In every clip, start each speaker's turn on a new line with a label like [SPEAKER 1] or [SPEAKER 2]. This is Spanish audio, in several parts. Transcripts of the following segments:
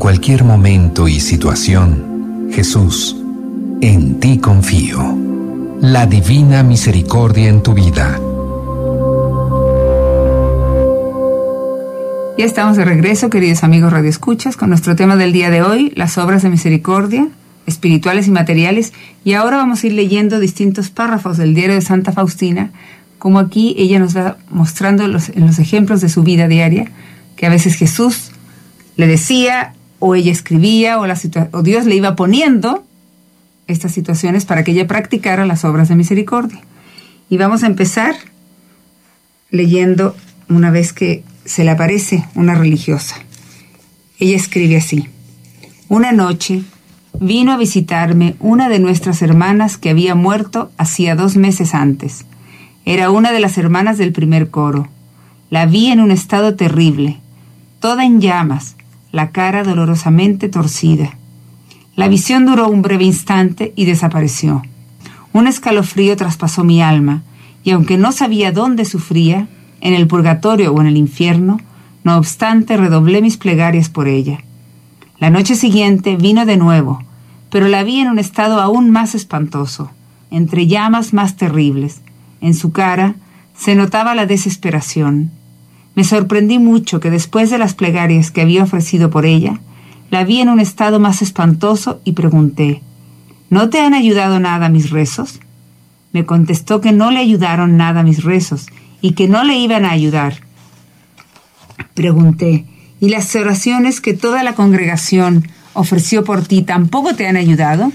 [SPEAKER 1] cualquier momento y situación, Jesús, en ti confío. La divina misericordia en tu vida.
[SPEAKER 2] Ya estamos de regreso, queridos amigos radioescuchas, con nuestro tema del día de hoy, las obras de misericordia, espirituales y materiales. Y ahora vamos a ir leyendo distintos párrafos del diario de Santa Faustina, como aquí ella nos va mostrando en los ejemplos de su vida diaria, que a veces Jesús le decía, o ella escribía, o Dios le iba poniendo estas situaciones para que ella practicara las obras de misericordia. Y vamos a empezar leyendo una vez que se le aparece una religiosa. Ella escribe así: una noche vino a visitarme una de nuestras hermanas que había muerto hacía 2 meses antes. Era una de las hermanas del primer coro. La vi en un estado terrible, toda en llamas, la cara dolorosamente torcida. La visión duró un breve instante y desapareció. Un escalofrío traspasó mi alma, y aunque no sabía dónde sufría, en el purgatorio o en el infierno, no obstante redoblé mis plegarias por ella. La noche siguiente vino de nuevo, pero la vi en un estado aún más espantoso, entre llamas más terribles. En su cara se notaba la desesperación. Me sorprendí mucho que después de las plegarias que había ofrecido por ella, la vi en un estado más espantoso y pregunté: ¿no te han ayudado nada mis rezos? Me contestó que no le ayudaron nada mis rezos y que no le iban a ayudar. Pregunté: ¿y las oraciones que toda la congregación ofreció por ti tampoco te han ayudado?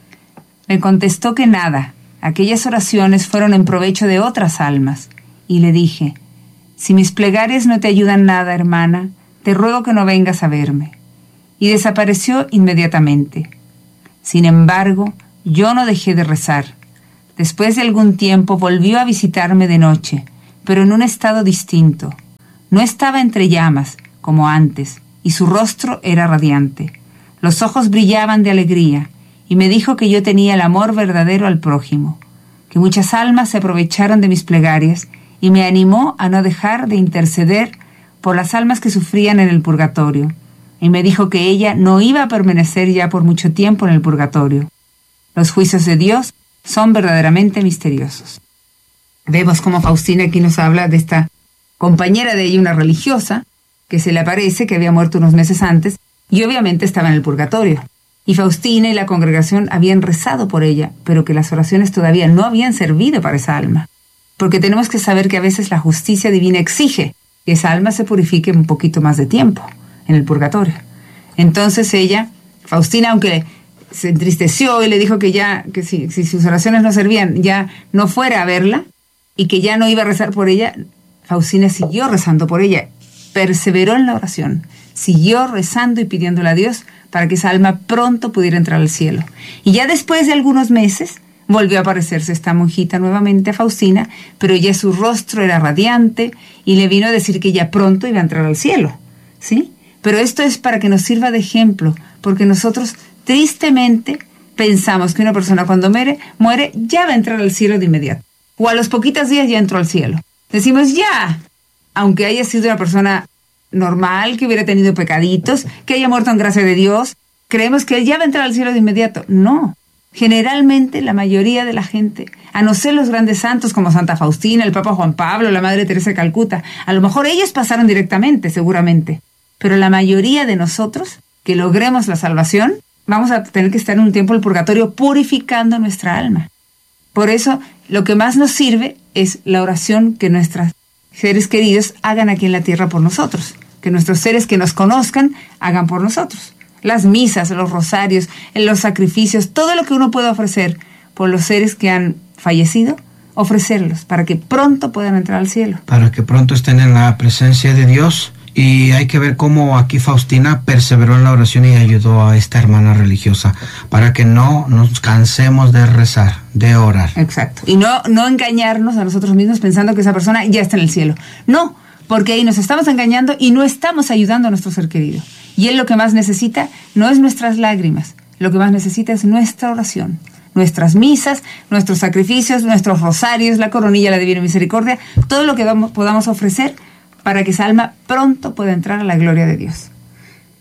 [SPEAKER 2] Me contestó que nada. Aquellas oraciones fueron en provecho de otras almas. Y le dije: si mis plegarias no te ayudan nada, hermana, te ruego que no vengas a verme. Y desapareció inmediatamente. Sin embargo, yo no dejé de rezar. Después de algún tiempo volvió a visitarme de noche, pero en un estado distinto. No estaba entre llamas, como antes, y su rostro era radiante. Los ojos brillaban de alegría, y me dijo que yo tenía el amor verdadero al prójimo, que muchas almas se aprovecharon de mis plegarias, y me animó a no dejar de interceder por las almas que sufrían en el purgatorio, y me dijo que ella no iba a permanecer ya por mucho tiempo en el purgatorio. Los juicios de Dios son verdaderamente misteriosos. Vemos cómo Faustina aquí nos habla de esta compañera de ella, una religiosa, que se le aparece, que había muerto unos meses antes, y obviamente estaba en el purgatorio. Y Faustina y la congregación habían rezado por ella, pero que las oraciones todavía no habían servido para esa alma. Porque tenemos que saber que a veces la justicia divina exige que esa alma se purifique un poquito más de tiempo en el purgatorio. Entonces ella, Faustina, aunque se entristeció y le dijo que si sus oraciones no servían, ya no fuera a verla y que ya no iba a rezar por ella, Faustina siguió rezando por ella, perseveró en la oración, siguió rezando y pidiéndole a Dios para que esa alma pronto pudiera entrar al cielo. Y ya después de algunos meses volvió a aparecerse esta monjita nuevamente a Faustina, pero ya su rostro era radiante y le vino a decir que ya pronto iba a entrar al cielo, ¿sí? Pero esto es para que nos sirva de ejemplo, porque nosotros tristemente pensamos que una persona cuando muere ya va a entrar al cielo de inmediato, o a los poquitos días ya entró al cielo. Decimos ya, aunque haya sido una persona normal, que hubiera tenido pecaditos, que haya muerto en gracia de Dios, creemos que él ya va a entrar al cielo de inmediato. No. Generalmente la mayoría de la gente, a no ser los grandes santos como Santa Faustina, el Papa Juan Pablo, la Madre Teresa de Calcuta, a lo mejor ellos pasaron directamente, seguramente. Pero la mayoría de nosotros, que logremos la salvación, vamos a tener que estar en un tiempo del purgatorio purificando nuestra alma. Por eso, lo que más nos sirve es la oración que nuestros seres queridos hagan aquí en la tierra por nosotros, que nuestros seres que nos conozcan hagan por nosotros. Las misas, los rosarios, los sacrificios, todo lo que uno pueda ofrecer por los seres que han fallecido, ofrecerlos para que pronto puedan entrar al cielo.
[SPEAKER 3] Para que pronto estén en la presencia de Dios. Y hay que ver cómo aquí Faustina perseveró en la oración y ayudó a esta hermana religiosa para que no nos cansemos de rezar, de orar.
[SPEAKER 2] Exacto. Y no engañarnos a nosotros mismos pensando que esa persona ya está en el cielo. No, porque ahí nos estamos engañando y no estamos ayudando a nuestro ser querido. Y él lo que más necesita no es nuestras lágrimas, lo que más necesita es nuestra oración, nuestras misas, nuestros sacrificios, nuestros rosarios, la coronilla, la Divina Misericordia, todo lo que podamos ofrecer para que esa alma pronto pueda entrar a la gloria de Dios.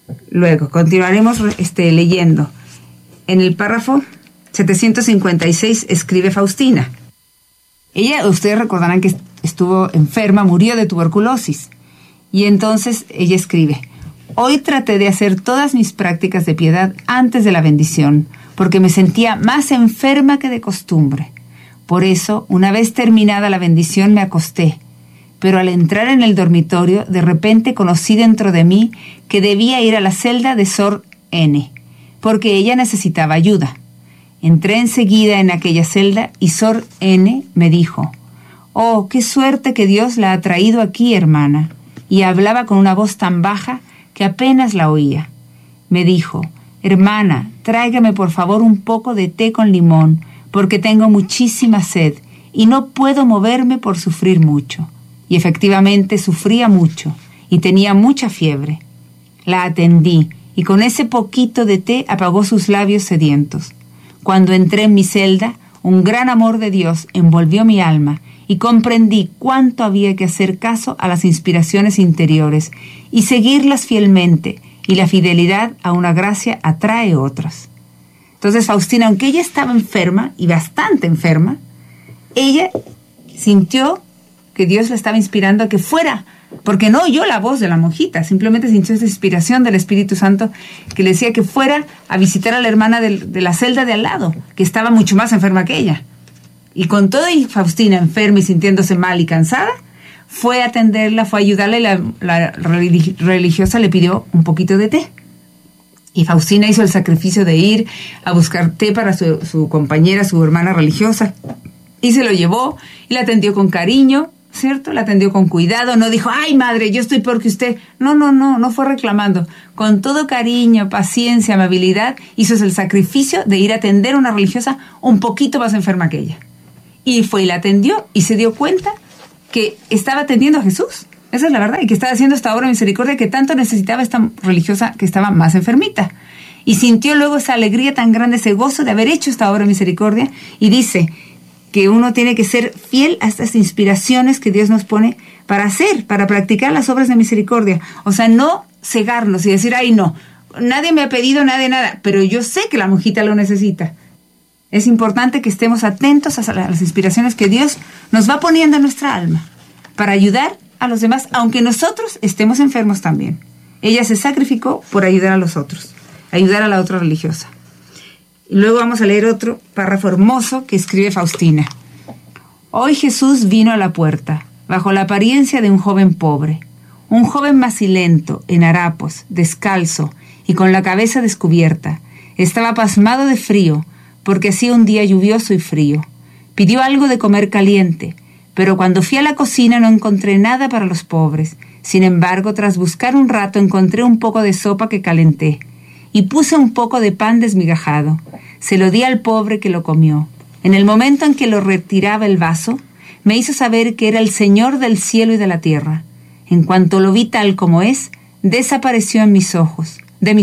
[SPEAKER 2] Luego, continuaremos leyendo. En el párrafo 756 escribe Faustina. Ella, ustedes recordarán que estuvo enferma, murió de tuberculosis. Y entonces ella escribe: hoy traté de hacer todas mis prácticas de piedad antes de la bendición, porque me sentía más enferma que de costumbre. Por eso, una vez terminada la bendición, me acosté. Pero al entrar en el dormitorio, de repente conocí dentro de mí que debía ir a la celda de Sor N, porque ella necesitaba ayuda. Entré enseguida en aquella celda y Sor N me dijo: «Oh, qué suerte que Dios la ha traído aquí, hermana». Y hablaba con una voz tan baja que apenas la oía. Me dijo: «Hermana, tráigame por favor un poco de té con limón, porque tengo muchísima sed y no puedo moverme por sufrir mucho». Y efectivamente sufría mucho y tenía mucha fiebre. La atendí y con ese poquito de té apagó sus labios sedientos. Cuando entré en mi celda, un gran amor de Dios envolvió mi alma y comprendí cuánto había que hacer caso a las inspiraciones interiores y seguirlas fielmente, y la fidelidad a una gracia atrae otras. Entonces Faustina, aunque ella estaba enferma y bastante enferma, ella sintió que Dios la estaba inspirando a que fuera, porque no oyó la voz de la monjita, simplemente sintió esa inspiración del Espíritu Santo que le decía que fuera a visitar a la hermana de la celda de al lado, que estaba mucho más enferma que ella. Y con todo y Faustina enferma y sintiéndose mal y cansada, fue a atenderla, fue a ayudarle, la religiosa le pidió un poquito de té. Y Faustina hizo el sacrificio de ir a buscar té para su compañera, su hermana religiosa, y se lo llevó y la atendió con cariño, ¿cierto? La atendió con cuidado, no dijo: «Ay, madre, yo estoy peor que usted». No fue reclamando. Con todo cariño, paciencia, amabilidad, hizo el sacrificio de ir a atender a una religiosa un poquito más enferma que ella. Y fue y la atendió y se dio cuenta que estaba atendiendo a Jesús. Esa es la verdad, y que estaba haciendo esta obra de misericordia que tanto necesitaba esta religiosa que estaba más enfermita. Y sintió luego esa alegría tan grande, ese gozo de haber hecho esta obra de misericordia, y dice que uno tiene que ser fiel a estas inspiraciones que Dios nos pone para hacer, para practicar las obras de misericordia. O sea, no cegarnos y decir: «Ay, no, nadie me ha pedido nada, pero yo sé que la monjita lo necesita». Es importante que estemos atentos a las inspiraciones que Dios nos va poniendo en nuestra alma para ayudar a los demás, aunque nosotros estemos enfermos también. Ella se sacrificó por ayudar a los otros, ayudar a la otra religiosa. Y luego vamos a leer otro párrafo hermoso que escribe Faustina. Hoy Jesús vino a la puerta, bajo la apariencia de un joven pobre, un joven macilento, en harapos, descalzo y con la cabeza descubierta. Estaba pasmado de frío, porque hacía un día lluvioso y frío. Pidió algo de comer caliente, pero cuando fui a la cocina no encontré nada para los pobres. Sin embargo, tras buscar un rato encontré un poco de sopa que calenté, y puse un poco de pan desmigajado. Se lo di al pobre que lo comió. En el momento en que lo retiraba el vaso, me hizo saber que era el Señor del cielo y de la tierra. En cuanto lo vi tal como es, desapareció de mis ojos.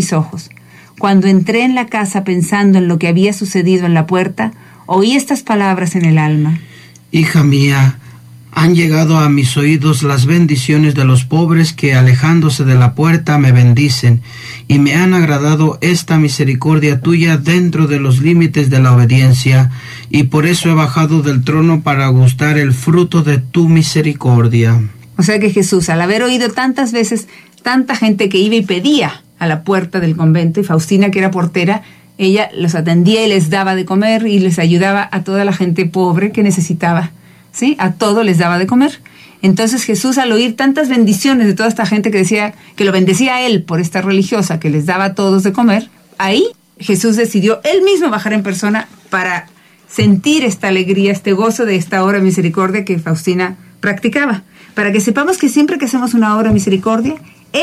[SPEAKER 2] Cuando entré en la casa pensando en lo que había sucedido en la puerta, oí estas palabras en el alma:
[SPEAKER 3] Hija mía, han llegado a mis oídos las bendiciones de los pobres que, alejándose de la puerta, me bendicen, y me han agradado esta misericordia tuya dentro de los límites de la obediencia, y por eso he bajado del trono para gustar el fruto de tu misericordia.
[SPEAKER 2] O sea que Jesús, al haber oído tantas veces tanta gente que iba y pedía a la puerta del convento, y Faustina, que era portera, ella los atendía y les daba de comer y les ayudaba a toda la gente pobre que necesitaba, ¿sí? A todo les daba de comer. Entonces Jesús, al oír tantas bendiciones de toda esta gente que decía que lo bendecía a él por esta religiosa que les daba a todos de comer, ahí Jesús decidió él mismo bajar en persona para sentir esta alegría, este gozo de esta obra de misericordia que Faustina practicaba. Para que sepamos que siempre que hacemos una obra de misericordia,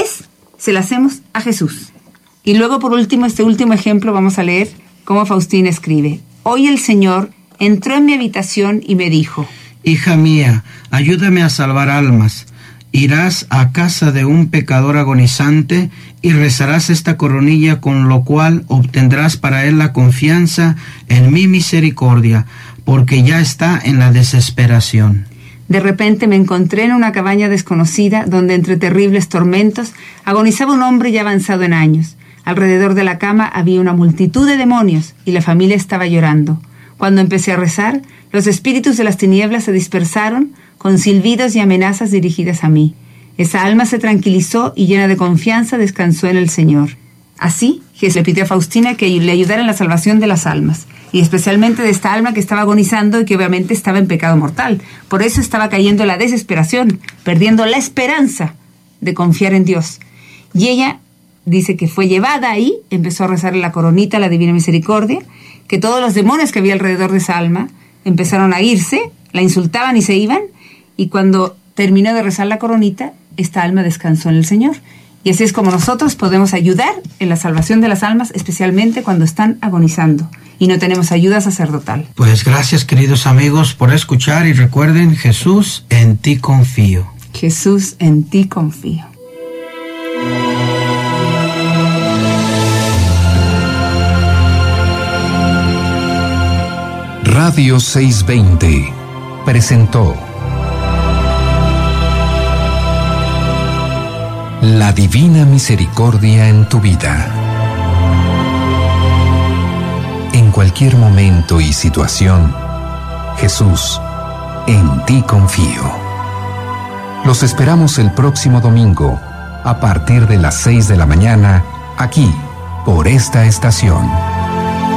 [SPEAKER 2] se la hacemos a Jesús. Y luego, por último, este último ejemplo, vamos a leer cómo Faustina escribe. Hoy el Señor entró en mi habitación y me dijo:
[SPEAKER 3] Hija mía, ayúdame a salvar almas. Irás a casa de un pecador agonizante y rezarás esta coronilla, con lo cual obtendrás para él la confianza en mi misericordia, porque ya está en la desesperación.
[SPEAKER 2] De repente me encontré en una cabaña desconocida donde entre terribles tormentos agonizaba un hombre ya avanzado en años. Alrededor de la cama había una multitud de demonios y la familia estaba llorando. Cuando empecé a rezar, los espíritus de las tinieblas se dispersaron con silbidos y amenazas dirigidas a mí. Esa alma se tranquilizó y llena de confianza descansó en el Señor. Así, Jesús le pidió a Faustina que le ayudara en la salvación de las almas, y especialmente de esta alma que estaba agonizando y que obviamente estaba en pecado mortal. Por eso estaba cayendo en la desesperación, perdiendo la esperanza de confiar en Dios. Y ella dice que fue llevada ahí, empezó a rezarle la coronita a la Divina Misericordia, que todos los demonios que había alrededor de esa alma empezaron a irse, la insultaban y se iban, y cuando terminó de rezar la coronita, esta alma descansó en el Señor. Y así es como nosotros podemos ayudar en la salvación de las almas, especialmente cuando están agonizando y no tenemos ayuda sacerdotal.
[SPEAKER 3] Pues gracias, queridos amigos, por escuchar, y recuerden, Jesús, en ti confío.
[SPEAKER 2] Jesús, en ti confío.
[SPEAKER 1] Radio 620 presentó La Divina Misericordia en tu vida. En cualquier momento y situación, Jesús, en ti confío. Los esperamos el próximo domingo, a partir de las 6 de la mañana, aquí, por esta estación.